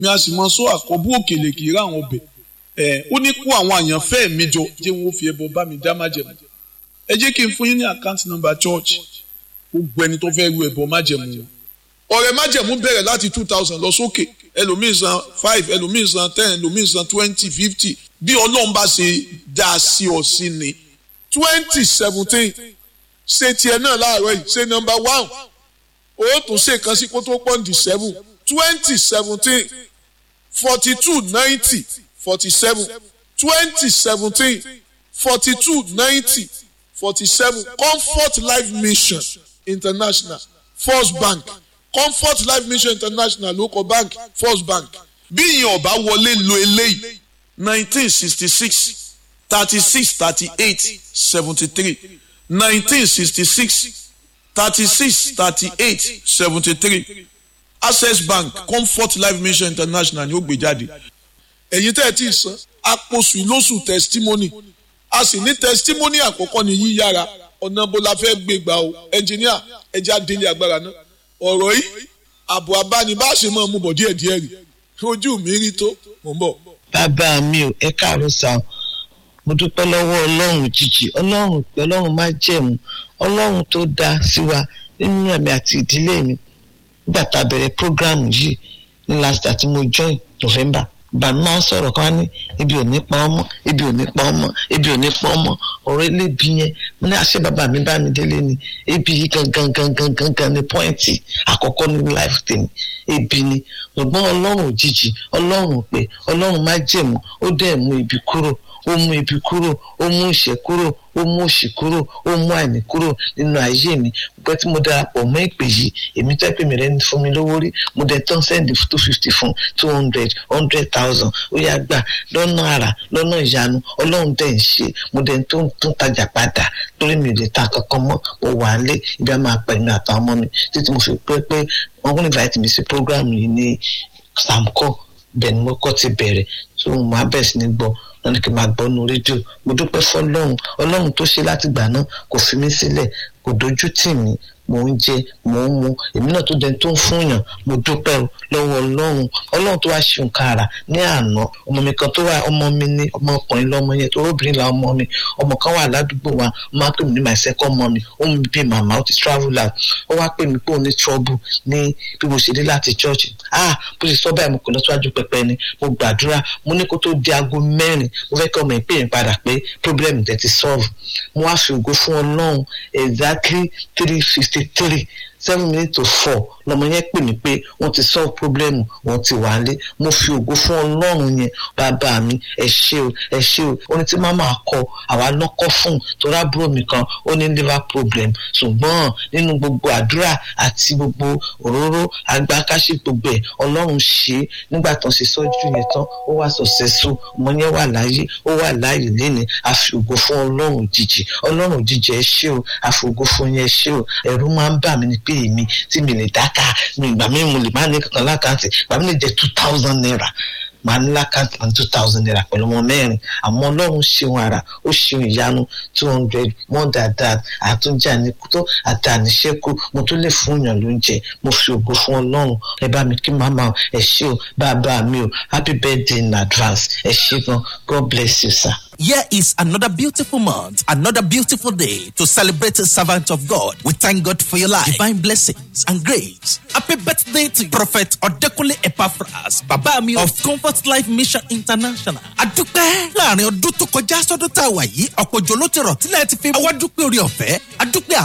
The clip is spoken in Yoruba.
mi a sì mọ sọ àkọ́bù òkèlè kì í rà àwọn ọbẹ̀ ó ní kó àwọn àyànfẹ́ mi jọ jẹ́ wọn ó fi ẹbọ bá mi dá májẹ̀mú ẹ jẹ́ kí n fún yín ní account number church gbogbo ẹni tó fẹ́ ru ẹbọ májẹ̀mú ọrẹ májẹ̀mú bẹ̀rẹ̀ láti 2000 lọ sókè ẹlòmíín san 5 ẹlòmíín san 10 ẹlòmíín san 20 50 bí Ọlọ́run bá ṣe dá sí ọ sí ni 2017 ṣe tiẹ̀ náà láàárọ̀ yìí ṣe number 1 ó tún ṣe kan sí kó tó pọ́ǹdì 7 2017 42 90 47 2017 42 90 47 Comfort Life Mission International First Bank Comfort Life Mission International local bank First Bank bí ìyẹn ọba wọlé lo eléyìí 1966 36 38 73 1966 36 38 73 Access Bank Comfort Life Mission International ni ó gbé jáde ẹ̀yin tẹ́ ẹ ti san àpòsù ìlóṣù testimony a sì ní testimony àkọ́kọ́ ní yíyára ọ̀nà bó la fẹ́ gbé gbà o engineer ẹja délé agbára náà ọ̀rọ̀ yìí àbò abánibáṣe máa mú bọ̀ díẹ̀díẹ̀ rí ojú mi rí tó mò ń bọ̀. bàbá mi ò ẹ káàárọ̀ sá mo dúpẹ́ lọ́wọ́ Ọlọ́run jíjì Ọlọ́run má jẹ̀mú Ọlọ́run tó dá sí wa nínú ẹ̀mí àti ìdílé mi nígbà tá a bẹ̀rẹ̀ program yìí ní last year tí mo join November bàmí máa ń sọ̀rọ̀ kan ní ibi ò ní pa ọmọ ibi ò ní pa ọmọ ibi ò ní pa ọmọ ọ̀rọ̀ elébi yẹn mo ní àṣẹ bàbá mi bá mi délé ni ebi yìí gangan ní pọ́ìntì àkọ́kọ́ ní life tèmi ebi ni ṣùgbọ́n Ọlọ́run òjijì Ọlọ́run pé Ọlọ́run má jẹ̀mú ó dẹ̀ mú ibi kúrò ó mú ibi kúrò ó mú ìṣẹ́ kúrò ó mú òṣì kúrò ó mú àìní kúrò nínú ayé mi gbogbo tí mo darapọ̀ mọ́ ìpè yìí èmi tó pè mí rẹ́ ní fún mi lówó rí mo dẹ̀ tán sẹ́ndì 250 fún 200 100,000 ó yá gbà lọ́nà àrà lọ́nà ìyanu Ọlọ́run dẹ̀ ń ṣe mo dẹ̀ tún tajà padà torí mi ò lè ta kankan mọ́ mo wà lé ibi a máa pẹ̀lú àtàwọn ọmọ mi títí mo fi pé wọ́n kún invite mi sí program yìí ní Samco bẹ́ẹ̀ ni mo kọ́ ti bẹ̀rẹ̀ tó mo máa bẹ̀rẹ̀ sí ní gbọ́ wọn ni kí n máa gbọ́ nu rédíò mo dúpẹ́ fọ́lọ́run Ọlọ́run tó ṣe láti gbà náà kò fi mí sílẹ̀ kò dojú tì mí mò ń jẹ mò ń mu èmi náà tó dẹni tó ń fún yàn mo dúpẹ́ lọ́wọ́ Ọlọ́run tó wá ṣe nǹkan àrà ní àná ọmọ mi kan tó wà ọmọ mi ní ọmọkùnrin lọ́mọ yẹn tó obìnrin la ọmọ mi ọmọ kan wà ládùúgbò wa ó máa pè mí ní my second mommy ó ń bí màmá ó ti travel out ó wá pè mí pé òun ní trouble ní bí mo ṣe dé láti church bó ṣe sọ báyìí mo kò lọ síwájú pẹpẹ ni mo gbàdúrà mo ní kó tó di aago 4 mo fẹ́ kí ọmọ ìpè yẹn padà pé problem tẹ̀ ti solve mo wá fi ògo fún Ọlọ́run exactly 3:53 7 minutes to 4 lọmọ yẹn pè mí pé wọ́n ti solve problem wọ́n ti wà lé mo fi ògo fún Ọlọ́run yẹn bàbá mi ẹ ṣé o oní tí màmá kọ àwa lọ́kọ́ fún torí àbúrò mi kan ó ní liver problem ṣùgbọ́n nínú gbogbo àdúrà àti gbogbo òróró agbákáṣí gbogbo ẹ̀ Ọlọ́run ṣe nígbà tán ṣe sọ́jú yẹn tán ó wá successful ọmọ yẹn wà láyé ó wà láyé léni a fi ògo fún Ọlọ́run jíjẹ ẹ ṣé o a fi ògo fún yẹn ẹ ṣé o ẹ̀rù máa ń bà mí ní pé èmi tí mi lè dáká mi ìgbà mi mo lè má ní kankan lákàntì ìgbà mi lè jẹ 2,000 naira màá ní lákàntì 2,000 naira pẹ̀lú ọmọ 4 àmọ́ Ọlọ́run ṣeun ara ó ṣeun ìyanu 200 more than that àtúnjà ní kútó àti àníṣẹ́kù mo tún lè fún yàn lóúnjẹ mo fi ògo fún Ọlọ́run ẹ bá mi kí màmá ẹ ṣé o bàbá mi o happy birthday in advance ẹ ṣé gan God bless you sir. Here is another beautiful month, another beautiful day to celebrate a servant of God. We thank God for your life, divine blessings and grace. Happy birthday to Prophet Odekunle Epaphras, Baba mi of Comfort Life Mission International. Adúpẹ́ láàrin ọdún tó kọjá sọ́dún tá a wà yìí, ọ̀pọ̀ òjò ló ti rọ̀ tílẹ̀ ti fi wá dúpẹ́ orí ọ̀fẹ́. Adúpẹ́